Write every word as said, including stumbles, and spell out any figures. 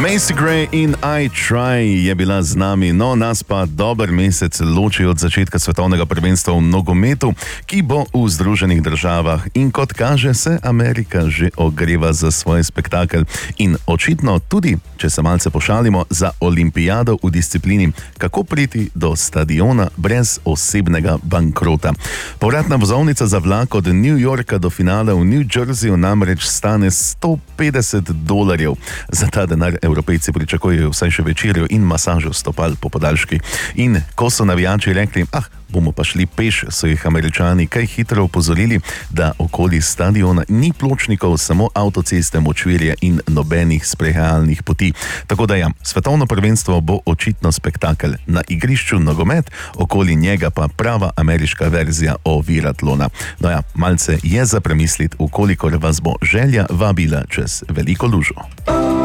Macy Gray in I Try je bila z nami, no nas pa dober mesec loči od začetka svetovnega prvenstva v nogometu, ki bo v Združenih državah, in kot kaže se Amerika že ogreva za svoj spektakel in očitno tudi, če se malce pošalimo, za olimpijado v disciplini kako priti do stadiona brez osebnega bankrota. Povratna vozovnica za vlak od New Yorka do finala v New Jerseyju namreč stane sto petdeset dolarjev. Za ta denar Evropejci pričakujejo vsaj še večerjo in masažo stopal po podaljški. In ko so navijači rekli, ah, bomo pa šli peš, so jih Američani kaj hitro opozorili, da okoli stadiona ni pločnikov, samo avtoceste, močvirje in nobenih sprehajalnih poti. Tako da ja, svetovno prvenstvo bo očitno spektakel. Na igrišču nogomet, okoli njega pa prava ameriška verzija oviratlona. No ja, malce je za premisliti, ukolikor vas bo želja vabila čez veliko lužo.